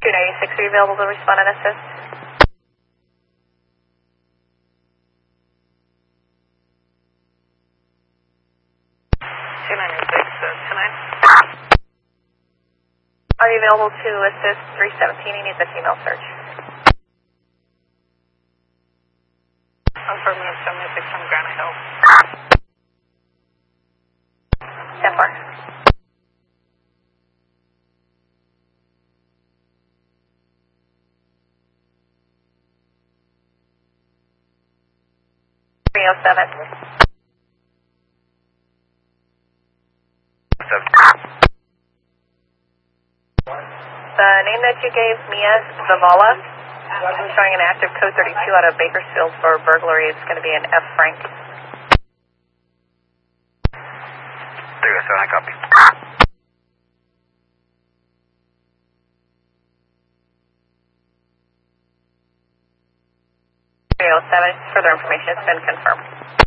296, are you available to respond and assist? Tonight. Are you available to assist 317? He needs a female search. Affirmative 76 from Granite Hill. 10-4. .307. The name that you gave, Mia Zavala, I'm showing an active code 32 out of Bakersfield for burglary. It's going to be an F. Frank. 307, I copy. 307. Further information has been confirmed.